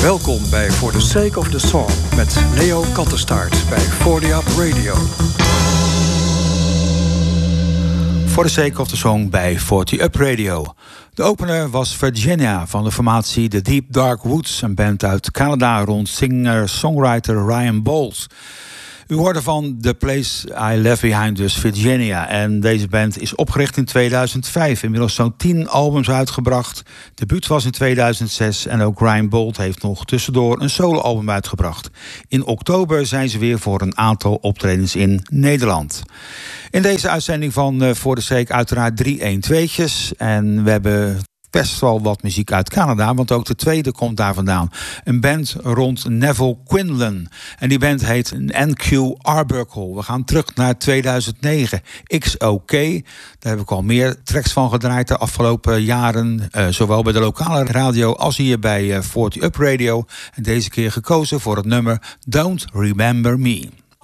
Welkom bij For the Sake of the Song met Leo Kattenstaart bij 40 Up Radio. For the Sake of the Song bij 40 Up Radio. De opener was Virginia van de formatie The Deep Dark Woods, een band uit Canada rond singer-songwriter Ryan Bowles. U hoorde van The Place I Left Behind, dus Virginia. En deze band is opgericht in 2005. Inmiddels zo'n 10 albums uitgebracht. Debuut was in 2006 en ook Ryan Bowles heeft nog tussendoor een soloalbum uitgebracht. In oktober zijn ze weer voor een aantal optredens in Nederland. In deze uitzending van For the Sake uiteraard 3 1-2'tjes. En we hebben best wel wat muziek uit Canada, want ook de tweede komt daar vandaan. Een band rond Neville Quinlan. En die band heet NQ Arbuckle. We gaan terug naar 2009. XOK. Daar heb ik al meer tracks van gedraaid de afgelopen jaren. Zowel bij de lokale radio als hier bij 40 Up Radio. En deze keer gekozen voor het nummer Don't Remember Me.